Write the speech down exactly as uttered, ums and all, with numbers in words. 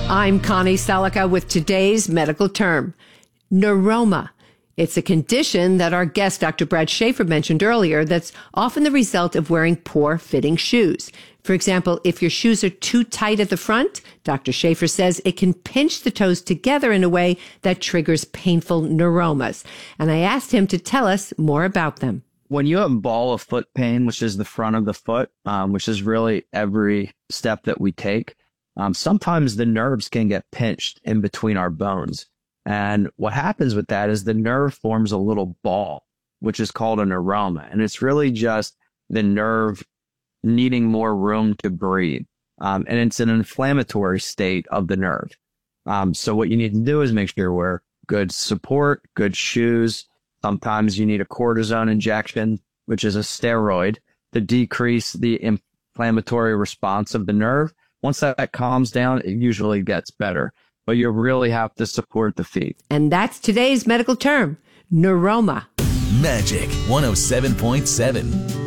I'm Connie Selica with today's medical term, neuroma. It's a condition that our guest, Doctor Brad Schaefer, mentioned earlier that's often the result of wearing poor-fitting shoes. For example, if your shoes are too tight at the front, Doctor Schaefer says it can pinch the toes together in a way that triggers painful neuromas. And I asked him to tell us more about them. When you have ball of foot pain, which is the front of the foot, um, which is really every step that we take, um, sometimes the nerves can get pinched in between our bones. And what happens with that is the nerve forms a little ball, which is called a neuroma. And it's really just the nerve needing more room to breathe. Um, and it's an inflammatory state of the nerve. Um, so what you need to do is make sure you wear good support, good shoes. Sometimes you need a cortisone injection, which is a steroid, to decrease the inflammatory response of the nerve. Once that, that calms down, it usually gets better. But you really have to support the feet. And that's today's medical term, neuroma. Magic one oh seven point seven.